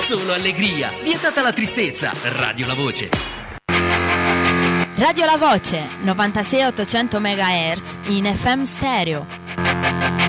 solo allegria, vietata la tristezza. Radio La Voce. Radio La Voce, 96 800 MHz in FM stereo.